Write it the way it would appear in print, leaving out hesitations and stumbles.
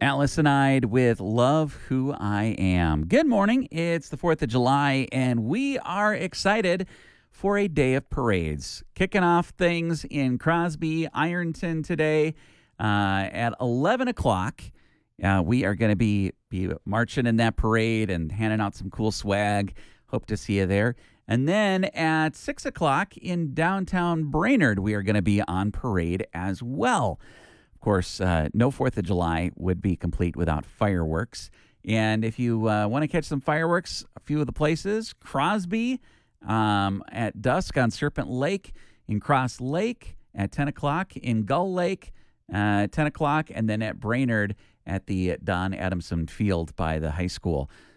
Alice and I with Love Who I Am. Good morning. It's the 4th of July, and we are excited for a day of parades. Kicking off things in Crosby, Ironton today at 11 o'clock. We are going to be marching in that parade and handing out some cool swag. Hope to see you there. And then at 6 o'clock in downtown Brainerd, we are going to be on parade as well. Of course, no 4th of July would be complete without fireworks. And if you want to catch some fireworks, a few of the places, Crosby at dusk on Serpent Lake, in Cross Lake at 10 o'clock, in Gull Lake 10 o'clock, and then at Brainerd at the Don Adamson Field by the high school.